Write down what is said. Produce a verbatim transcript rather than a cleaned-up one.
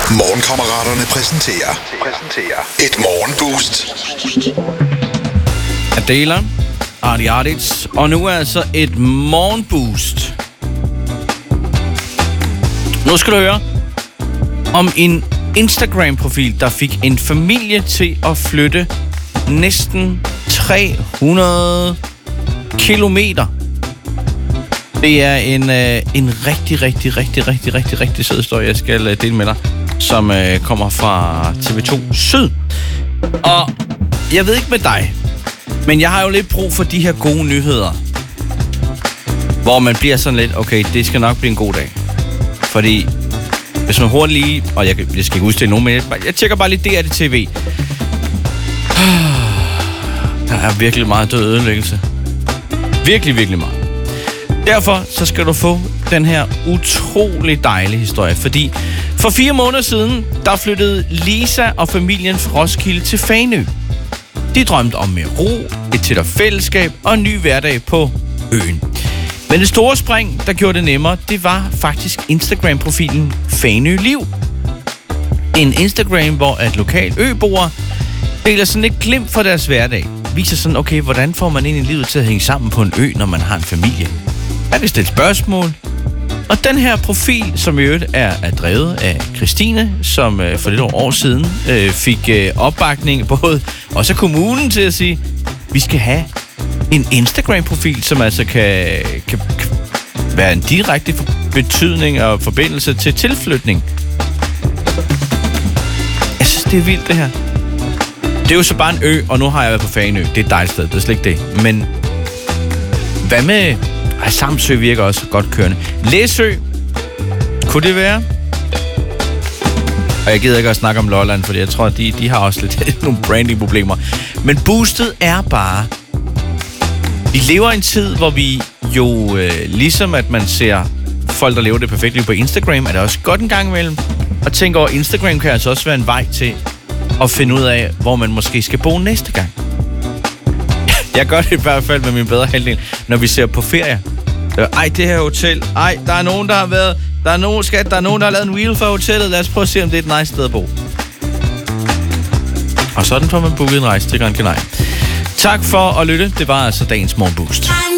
Morgenkammeraterne præsenterer. Præsenterer et morgenboost. Adela, Arti Artits, og nu er altså et morgenboost. Nu skal du høre om en Instagram-profil, der fik en familie til at flytte næsten tre hundrede kilometer. Det er en, øh, en rigtig, rigtig, rigtig, rigtig, rigtig, rigtig sød historie, jeg skal øh, dele med dig, som øh, kommer fra T V to Syd. Og jeg ved ikke med dig, men jeg har jo lidt brug for de her gode nyheder, hvor man bliver sådan lidt, okay, det skal nok blive en god dag. Fordi hvis man hurtigt lige, og jeg, jeg skal ikke udstille nogen, men jeg, jeg tjekker bare lidt D R T V. Der er virkelig meget død ødelæggelse. Virkelig, virkelig meget. Derfor så skal du få den her utrolig dejlige historie, fordi for fire måneder siden, der flyttede Lisa og familien fra Roskilde til Fanø. De drømte om mere ro, et tættere fællesskab og en ny hverdag på øen. Men det store spring, der gjorde det nemmere, det var faktisk Instagram-profilen Fanø Liv. En Instagram, hvor at lokal øboere deler sådan et glimt for deres hverdag. Viser sådan, okay, hvordan får man egentlig livet til at hænge sammen på en ø, når man har en familie? Man kan stille spørgsmål. Og den her profil, som i øvrigt er, er drevet af Christine, som øh, for lidt over år siden øh, fik øh, opbakning både også af kommunen til at sige, vi skal have en Instagram-profil, som altså kan, kan, kan være en direkte betydning og forbindelse til tilflytning. Jeg synes, det er vildt, det her. Det er jo så bare en ø, og nu har jeg været på Fanø. Det er et dejligt sted, det er slet ikke det. Men hvad med... Ej, Samsø virker også godt kørende. Læsø, kunne det være? Og jeg gider ikke at snakke om Lolland, fordi jeg tror, at de, de har også lidt nogle branding-problemer. Men boostet er bare... Vi lever i en tid, hvor vi jo, øh, ligesom at man ser folk, der lever det perfekt liv på Instagram, er det også godt en gang imellem. Og tænker over, Instagram kan altså også være en vej til at finde ud af, hvor man måske skal bo næste gang. Jeg gør det i hvert fald med min bedre halvdel, når vi ser på ferie. Ej, det her hotel. Ej, der er nogen, der har været... Der er nogen, skat, der er nogen, der har lavet en reel for hotellet. Lad os prøve at se, om det er et nice sted at bo. Og sådan får man booket en rejse til Gran Canaria. Tak for at lytte. Det var altså dagens morgenboost.